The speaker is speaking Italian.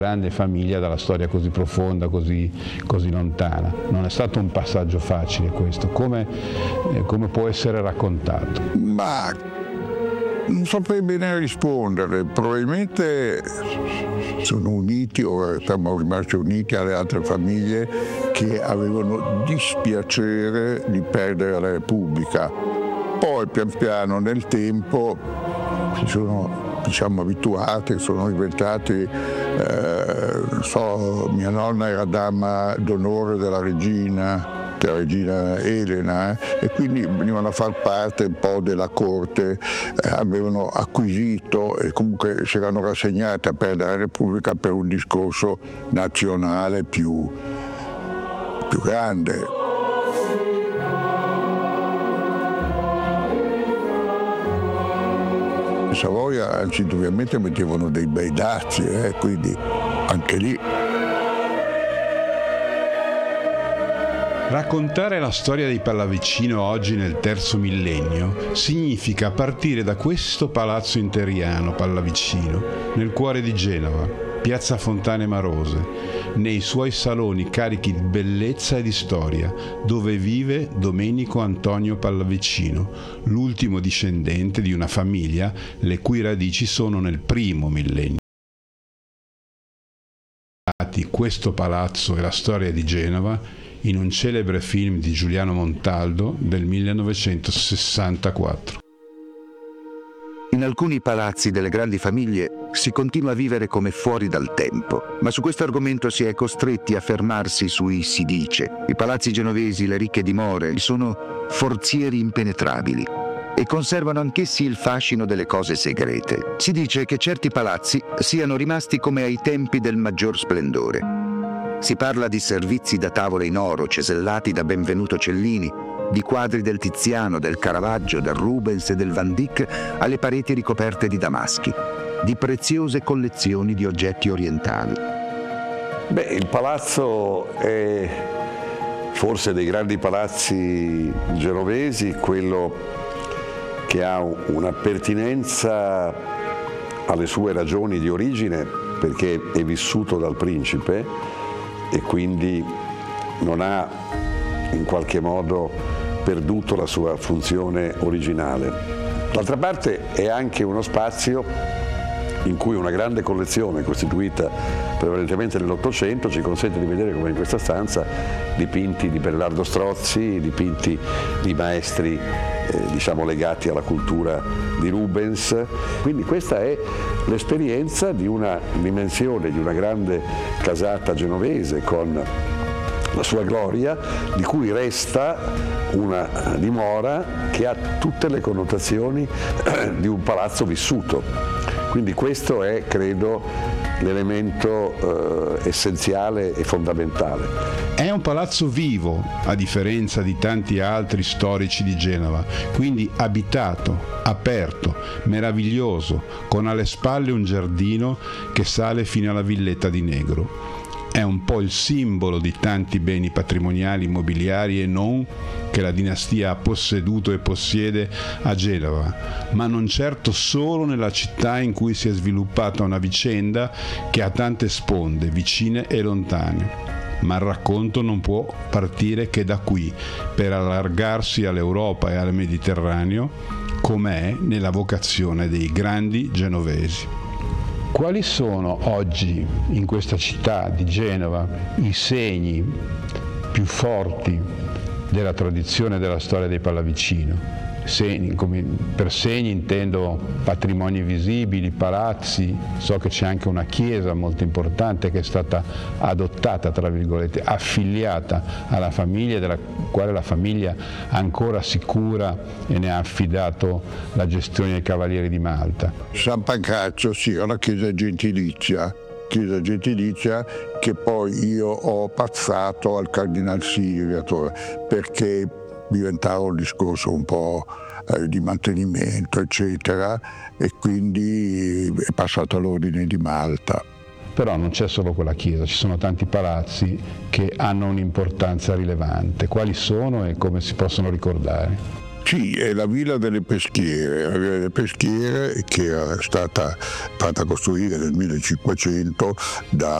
grande famiglia dalla storia così profonda, così lontana. Non è stato un passaggio facile questo, come può essere raccontato? Ma non saprei bene rispondere, probabilmente sono uniti o siamo rimasti uniti alle altre famiglie che avevano dispiacere di perdere la Repubblica. Poi pian piano nel tempo si sono abituati, sono diventati, mia nonna era dama d'onore della regina Elena, e quindi venivano a far parte un po' della corte, avevano acquisito e comunque si erano rassegnati a perdere la Repubblica per un discorso nazionale più grande. In Savoia anzi indubbiamente mettevano dei bei dazi, quindi anche lì. Raccontare la storia dei Pallavicino oggi nel terzo millennio significa partire da questo palazzo interiano Pallavicino, nel cuore di Genova, piazza Fontane Marose, nei suoi saloni carichi di bellezza e di storia, dove vive Domenico Antonio Pallavicino, l'ultimo discendente di una famiglia le cui radici sono nel primo millennio. Questo palazzo e la storia di Genova in un celebre film di Giuliano Montaldo del 1964. In alcuni palazzi delle grandi famiglie si continua a vivere come fuori dal tempo, ma su questo argomento si è costretti a fermarsi sui si dice. I palazzi genovesi, le ricche dimore, sono forzieri impenetrabili e conservano anch'essi il fascino delle cose segrete. Si dice che certi palazzi siano rimasti come ai tempi del maggior splendore. Si parla di servizi da tavola in oro cesellati da Benvenuto Cellini, di quadri del Tiziano, del Caravaggio, del Rubens e del Van Dyck alle pareti ricoperte di damaschi, di preziose collezioni di oggetti orientali. Il palazzo è forse dei grandi palazzi genovesi quello che ha una pertinenza alle sue ragioni di origine, perché è vissuto dal principe e quindi non ha in qualche modo perduto la sua funzione originale. D'altra parte è anche uno spazio in cui una grande collezione costituita prevalentemente nell'Ottocento ci consente di vedere, come in questa stanza, dipinti di Bernardo Strozzi, dipinti di maestri legati alla cultura di Rubens. Quindi questa è l'esperienza di una dimensione, di una grande casata genovese con la sua gloria, di cui resta una dimora che ha tutte le connotazioni di un palazzo vissuto. Quindi questo è, credo, l'elemento essenziale e fondamentale. È un palazzo vivo, a differenza di tanti altri storici di Genova, quindi abitato, aperto, meraviglioso, con alle spalle un giardino che sale fino alla villetta di Negro. È un po' il simbolo di tanti beni patrimoniali immobiliari e non che la dinastia ha posseduto e possiede a Genova, ma non certo solo nella città in cui si è sviluppata una vicenda che ha tante sponde, vicine e lontane. Ma il racconto non può partire che da qui, per allargarsi all'Europa e al Mediterraneo, come è nella vocazione dei grandi genovesi. Quali sono oggi in questa città di Genova i segni più forti della tradizione della storia dei Pallavicino? Per segni intendo patrimoni visibili, palazzi, so che c'è anche una chiesa molto importante che è stata adottata, tra virgolette, affiliata alla famiglia, della quale la famiglia ancora si cura e ne ha affidato la gestione ai Cavalieri di Malta. San Pancrazio, sì, è una chiesa gentilizia che poi io ho passato al Cardinal Siriator perché diventava un discorso un po' di mantenimento, eccetera, e quindi è passato all'Ordine di Malta. Però non c'è solo quella chiesa, ci sono tanti palazzi che hanno un'importanza rilevante. Quali sono e come si possono ricordare? Sì, è la Villa delle Peschiere, la Villa delle Peschiere che era stata fatta costruire nel 1500 da